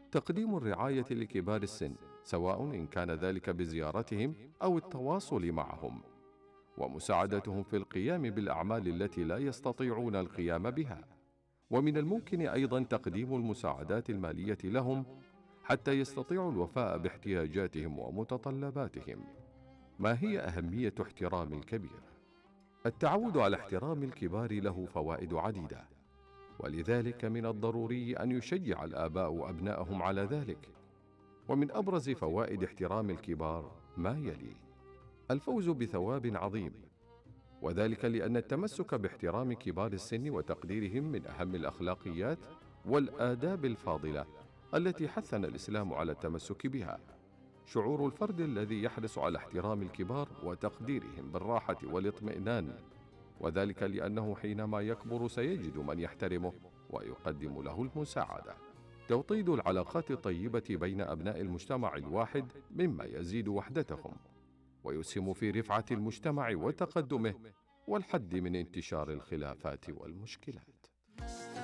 تقديم الرعاية لكبار السن، سواء إن كان ذلك بزيارتهم أو التواصل معهم، ومساعدتهم في القيام بالأعمال التي لا يستطيعون القيام بها. ومن الممكن أيضا تقديم المساعدات المالية لهم حتى يستطيعوا الوفاء باحتياجاتهم ومتطلباتهم. ما هي أهمية احترام الكبير؟ التعود على احترام الكبار له فوائد عديدة، ولذلك من الضروري أن يشجع الآباء أبنائهم على ذلك. ومن أبرز فوائد احترام الكبار ما يلي: الفوز بثواب عظيم، وذلك لأن التمسك باحترام كبار السن وتقديرهم من أهم الأخلاقيات والآداب الفاضلة التي حثنا الإسلام على التمسك بها. شعور الفرد الذي يحرص على احترام الكبار وتقديرهم بالراحة والاطمئنان، وذلك لأنه حينما يكبر سيجد من يحترمه ويقدم له المساعدة. توطيد العلاقات الطيبة بين أبناء المجتمع الواحد مما يزيد وحدتهم ويسهم في رفعة المجتمع وتقدمه والحد من انتشار الخلافات والمشكلات.